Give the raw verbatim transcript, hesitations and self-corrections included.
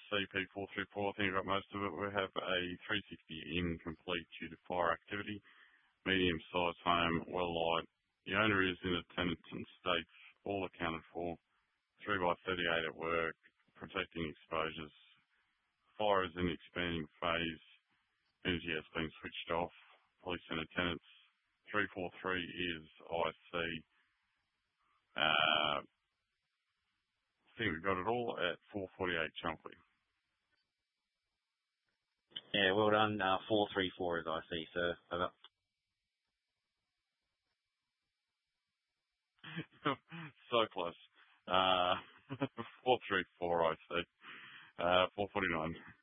C P four three four, I think I got most of it. We have a three sixty incomplete due to fire activity. Medium-sized home, well light. The owner is in a tenant and states all accounted for. three by thirty-eight at work, protecting exposures. Fire is in expanding phase. Energy has been switched off. Police centre tenants. three four three is I C. Uh, I think we've got it all at four forty-eight Chunkley. Yeah, well done. Uh, four three four is I C, sir. Over. So close. Uh, four three four I C. Uh, four forty-nine.